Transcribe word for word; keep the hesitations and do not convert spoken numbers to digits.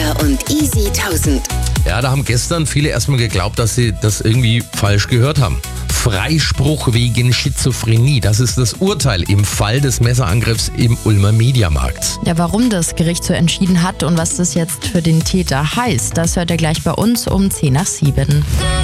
Schlager und Easy tausend. Ja, da haben gestern viele erstmal geglaubt, dass sie das irgendwie falsch gehört haben. Freispruch wegen Schizophrenie, das ist das Urteil im Fall des Messerangriffs im Ulmer Mediamarkt. Ja, warum das Gericht so entschieden hat und was das jetzt für den Täter heißt, das hört ihr gleich bei uns um zehn nach sieben.